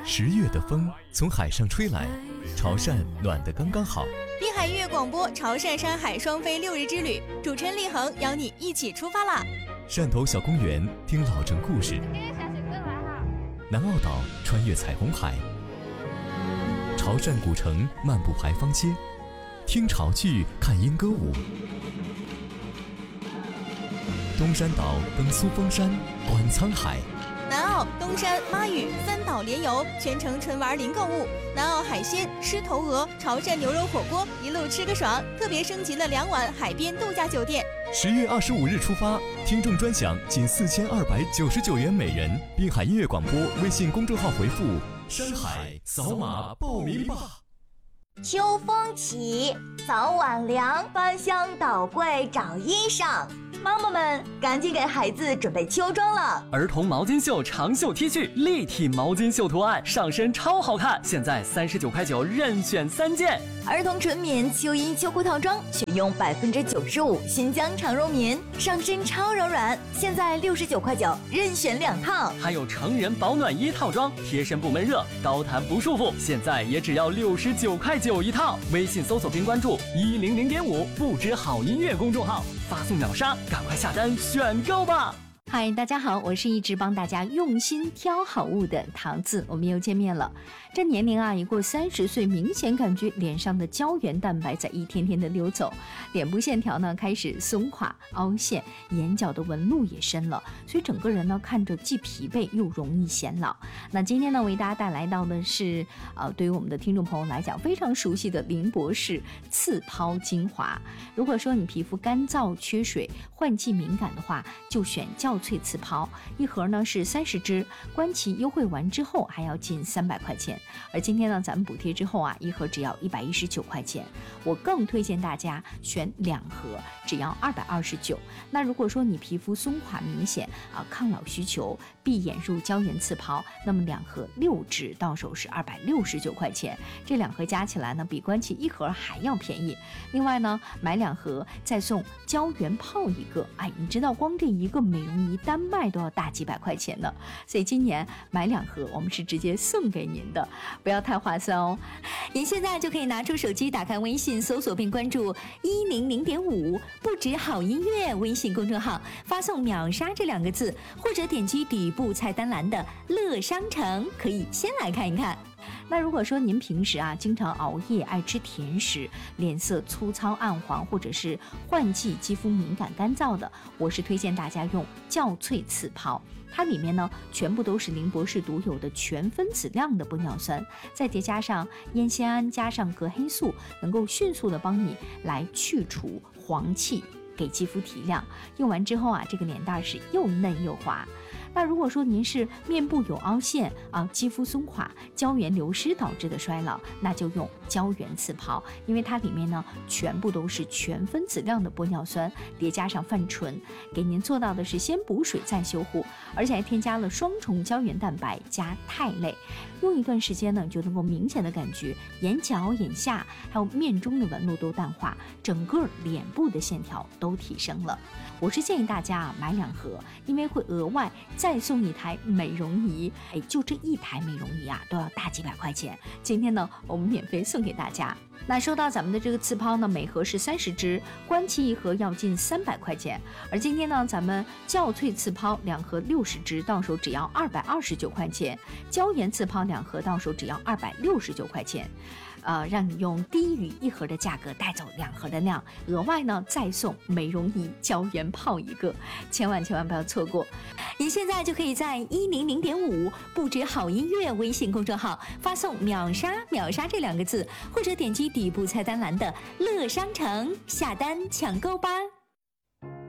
10月的风从海上吹来，潮汕暖得刚刚好。 滨海音乐广播潮汕山海双飞6日之旅，主持人立恒邀你一起出发啦！ 汕头小公园听老城故事，南澳岛穿越彩虹海，潮汕古城漫步牌坊街，听潮剧看莺歌舞。东山岛登苏峰山，观沧海。 南澳、东山、妈屿3岛联游，全程纯玩零购物。南澳海鲜、狮头鹅、潮汕牛肉火锅，一路吃个爽。特别升级了2晚海边度假酒店。 10月25日出发，听众专享仅4299元每人。滨海音乐广播微信公众号回复“山海”，扫码报名吧。 秋风起，早晚凉，翻箱倒柜找衣裳。妈妈们赶紧给孩子准备秋装了。 儿童毛巾袖长袖 T 恤，立体毛巾袖图案，上身超好看，现在39.9块任选3件。 儿童纯棉秋衣秋裤套装，选用95%新疆长绒棉，上身超柔软，现在69.9块任选2套。 还有成人保暖衣套装，贴身不闷热，高弹不束缚，现在也只要69.9块一套。微信搜索并关注100.5不止好音乐公众号，发送秒杀，赶快下单选购吧。 嗨，大家好，我是一直帮大家用心挑好物的桃子，我们又见面了。这年龄啊，一过30岁，明显感觉脸上的胶原蛋白在一天天的溜走，脸部线条呢开始松垮、凹陷，眼角的纹路也深了，所以整个人呢看着既疲惫又容易显老。那今天呢，为大家带来到的是对于我们的听众朋友来讲非常熟悉的林博士刺抛精华。如果说你皮肤干燥、缺水、换季敏感的话，就选较萃刺抛，一盒呢是30支，官旗优惠完之后还要近300块钱。而今天呢，咱们补贴之后啊，一盒只要119块钱。我更推荐大家选2盒，只要229。那如果说你皮肤松垮明显抗老需求，闭眼入胶原刺抛，那么2盒6支到手是269块钱。这2盒加起来呢，比官旗一盒还要便宜。另外呢，买2盒再送胶原泡一个。哎，你知道光这一个美容仪单卖都要大几百块钱呢，所以今年买2盒，我们是直接送给您的，不要太划算哦。您现在就可以拿出手机，打开微信，搜索并关注100.5不止好音乐微信公众号，发送秒杀这2个字，或者点击底部菜单栏的乐商城，可以先来看一看。那如果说您平时经常熬夜，爱吃甜食，脸色粗糙暗黄，或者是换季肌肤敏感干燥的，我是推荐大家用较萃刺抛。它里面呢全部都是林博士独有的全分子量的玻尿酸，再叠加上烟酰胺，加上隔黑素，能够迅速的帮你来去除黄气，给肌肤提亮。用完之后这个脸蛋是又嫩又滑。那如果说您是面部有凹陷肌肤松垮、胶原流失导致的衰老，那就用胶原刺抛，因为它里面呢全部都是全分子量的玻尿酸，叠加上泛醇，给您做到的是先补水再修护，而且还添加了双重胶原蛋白加肽类。用一段时间呢，你就能够明显的感觉眼角、眼下还有面中的纹路都淡化，整个脸部的线条都提升了。我是建议大家买2盒，因为会额外再送1台美容仪，就这1台美容仪都要大几百块钱。今天呢，我们免费送给大家。那说到咱们的这个刺抛呢，每盒是30支，官旗一盒要近300块钱。而今天呢，咱们较萃刺抛2盒60支，到手只要229块钱；胶原刺抛2盒到手只要269块钱。让你用低于1盒的价格带走2盒的量，额外呢再送美容仪胶原泡一个，千万不要错过。您现在就可以在100.5不止好音乐微信公众号发送秒杀这2个字，或者点击底部菜单栏的乐商城下单抢购吧。